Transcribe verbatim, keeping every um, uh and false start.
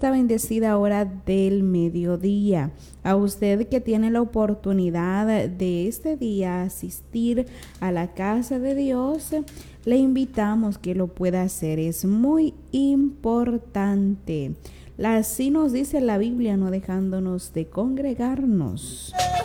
esta bendecida hora del mediodía. A usted que tiene la oportunidad de este día asistir a la casa de Dios, le invitamos que lo pueda hacer. Es muy importante. Así nos dice la Biblia, no dejándonos de congregarnos.